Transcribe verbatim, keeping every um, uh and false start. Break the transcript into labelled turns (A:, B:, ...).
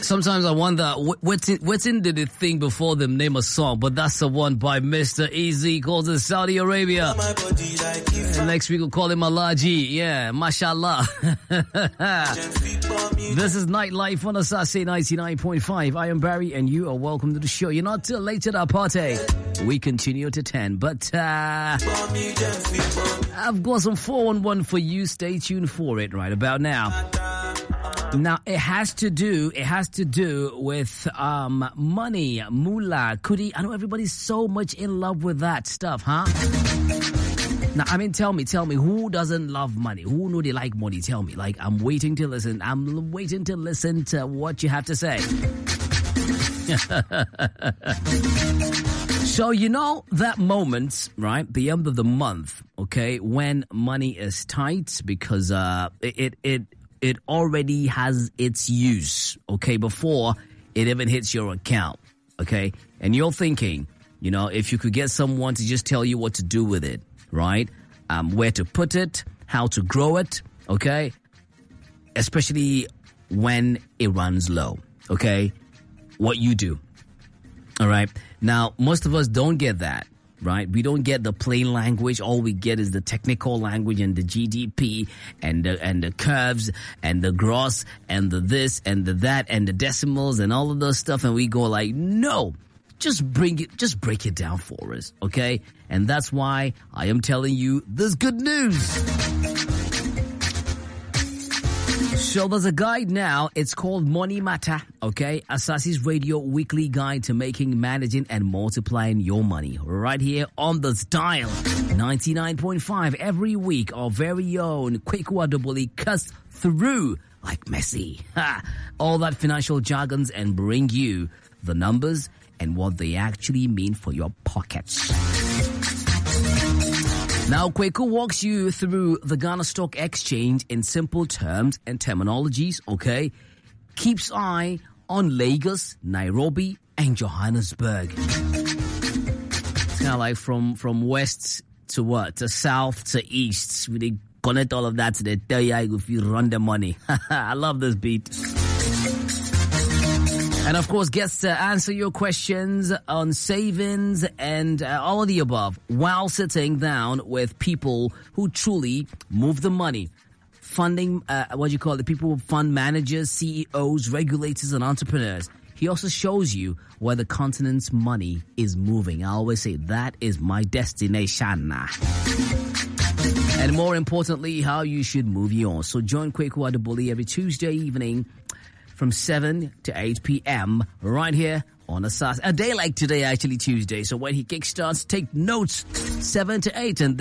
A: Sometimes I wonder what's in, what's in the thing before them name a song, but that's the one by Mister Easy, calls it Saudi Arabia. And next week we'll call him Alaji. Yeah, mashallah. This is Nightlife on Asase ninety-nine point five. I am Barry and you are welcome to the show. You're not too late at our party. We continue to ten, but uh, I've got some four one one for you. Stay tuned for it right about now. Now, it has to do, it has to do with um, money, moolah, kudi. I know everybody's so much in love with that stuff, huh? Now, I mean, tell me, tell me, who doesn't love money? Who know they like money? Tell me. Like, I'm waiting to listen. I'm waiting to listen to what you have to say. So, you know, that moment, right, the end of the month, okay, when money is tight because uh, it, it, it It already has its use, okay, before it even hits your account, okay? And you're thinking, you know, if you could get someone to just tell you what to do with it, right? Um, where to put it, how to grow it, okay? Especially when it runs low, okay? What you do, all right? Now, most of us don't get that. Right? We don't get the plain language. All we get is the technical language and the G D P and the, and the curves and the gross and the this and the that and the decimals and all of those stuff. And we go like, no, just bring it, just break it down for us. Okay. And that's why I am telling you this good news. So there's a guide now. It's called Money Matter, okay? Asase's Radio Weekly Guide to Making, Managing, and Multiplying Your Money. Right here on the dial. ninety-nine point five every week. Our very own Kweku Adebole cuts through like Messi. Ha! All that financial jargons and bring you the numbers and what they actually mean for your pockets. Now, Kweku walks you through the Ghana Stock Exchange in simple terms and terminologies, okay? Keeps eye on Lagos, Nairobi, and Johannesburg. It's kind of like from, from west to what? To south to east. We they connect all of that to the tell you if you run the money. I love this beat. And of course, gets to answer your questions on savings and uh, all of the above while sitting down with people who truly move the money. Funding, uh, what do you call it? People who fund managers, C E Os, regulators, and entrepreneurs. He also shows you where the continent's money is moving. I always say that is my destination. And more importantly, how you should move yours. So join Kweku Adebole every Tuesday evening from seven to eight p.m. right here on Asase. A day like today, actually Tuesday. So when he kickstarts, take notes, seven to eight. And